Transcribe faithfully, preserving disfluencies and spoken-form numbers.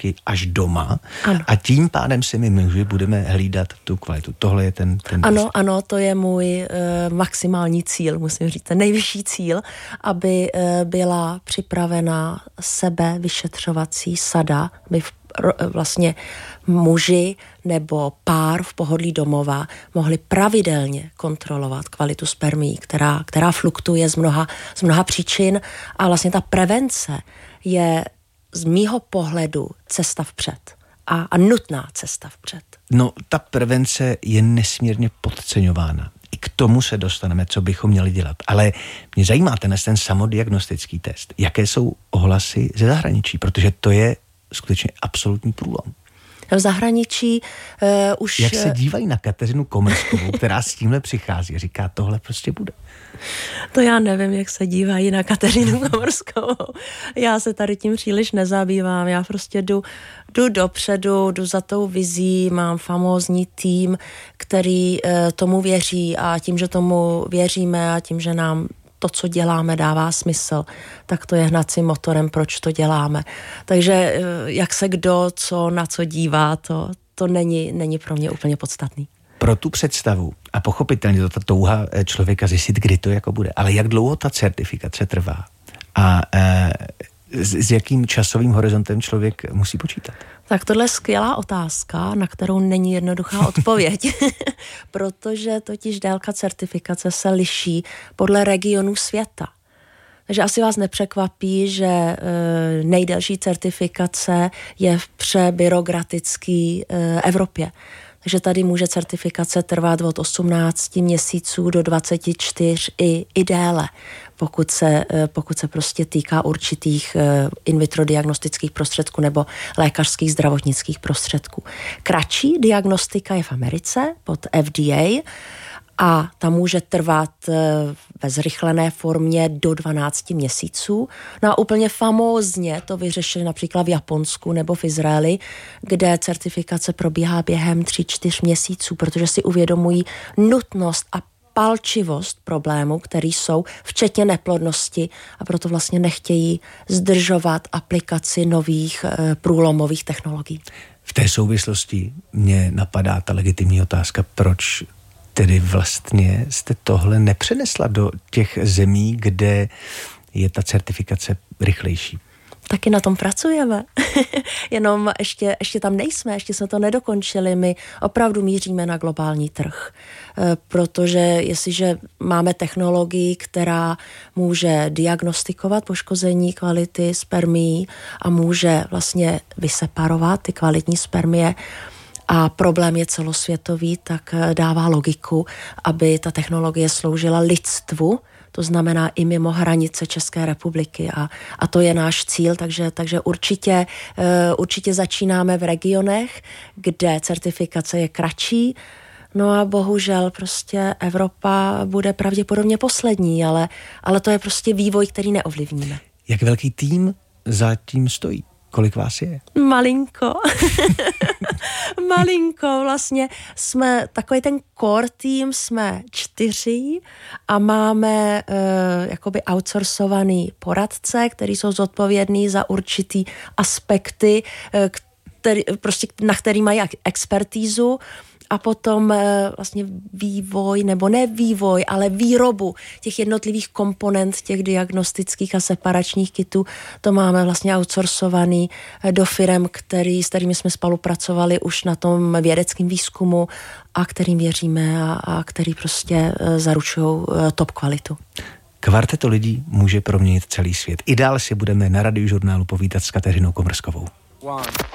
péči až doma. Ano. A tím pádem si my muži budeme hlídat tu kvalitu. Tohle je ten... ten ano, výsledek. Ano, to je můj uh, maximální cíl, musím říct, ten nejvyšší cíl, aby uh, byla připravena sebe vyšetřovací sada, aby v, vlastně muži nebo pár v pohodlí domova mohli pravidelně kontrolovat kvalitu spermií, která, která fluktuje z mnoha, z mnoha příčin, a vlastně ta prevence je z mýho pohledu cesta vpřed a, a nutná cesta vpřed. No, ta prevence je nesmírně podceňována. I k tomu se dostaneme, co bychom měli dělat. Ale mě zajímá ten, ten samodiagnostický test. Jaké jsou ohlasy ze zahraničí? Protože to je skutečně absolutní průlom. V zahraničí uh, už... Jak se dívají na Kateřinu Komrskovou, která s tímhle přichází a říká, tohle prostě bude. To já nevím, jak se dívají na Kateřinu Komrskovou. Já se tady tím příliš nezabývám. Já prostě jdu, jdu dopředu, jdu za tou vizí, mám famózní tým, který uh, tomu věří, a tím, že tomu věříme a tím, že nám to, co děláme, dává smysl, tak to je hnacím motorem, proč to děláme. Takže jak se kdo co na co dívá, to, to není, není pro mě úplně podstatný. Pro tu představu, a pochopitelně to ta touha člověka zjistit, kdy to jako bude, ale jak dlouho ta certifikace trvá a e, s, s jakým časovým horizontem člověk musí počítat? Tak tohle je skvělá otázka, na kterou není jednoduchá odpověď, protože totiž délka certifikace se liší podle regionů světa. Takže asi vás nepřekvapí, že e, nejdelší certifikace je v přebyrokratické e, Evropě. Takže tady může certifikace trvat od osmnácti měsíců do dvaceti čtyř i, i déle, pokud se, pokud se prostě týká určitých in vitro diagnostických prostředků nebo lékařských zdravotnických prostředků. Kratší diagnostika je v Americe pod F D A a ta může trvat ve zrychlené formě do dvanácti měsíců. No a úplně famózně to vyřešili například v Japonsku nebo v Izraeli, kde certifikace probíhá během tři čtyř měsíců, protože si uvědomují nutnost a palčivost problémů, který jsou, včetně neplodnosti, a proto vlastně nechtějí zdržovat aplikaci nových e, průlomových technologií. V té souvislosti mě napadá ta legitimní otázka, proč tedy vlastně jste tohle nepřenesla do těch zemí, kde je ta certifikace rychlejší? Taky na tom pracujeme. Jenom ještě, ještě tam nejsme, ještě jsme to nedokončili. My opravdu míříme na globální trh. E, protože jestliže máme technologii, která může diagnostikovat poškození kvality spermií a může vlastně vyseparovat ty kvalitní spermie, a problém je celosvětový, tak dává logiku, aby ta technologie sloužila lidstvu, to znamená i mimo hranice České republiky, a, a to je náš cíl, takže, takže určitě, určitě začínáme v regionech, kde certifikace je kratší, no a bohužel prostě Evropa bude pravděpodobně poslední, ale, ale to je prostě vývoj, který neovlivníme. Jak velký tým za tím stojí? Kolik vás je? Malinko. Malinko, vlastně jsme takový ten core tým, jsme čtyři a máme uh, jakoby outsourcovaný poradce, který jsou zodpovědní za určitý aspekty, uh, který, prostě, na který mají expertízu. A potom vlastně vývoj, nebo ne vývoj, ale výrobu těch jednotlivých komponent těch diagnostických a separačních kitů, to máme vlastně outsourcovaný do firem, který, s kterými jsme spolupracovali už na tom vědeckém výzkumu a kterým věříme a, a který prostě zaručují top kvalitu. Kvarteto lidí může proměnit celý svět. I dál si budeme na Radiožurnálu povídat s Kateřinou Komrskovou. One.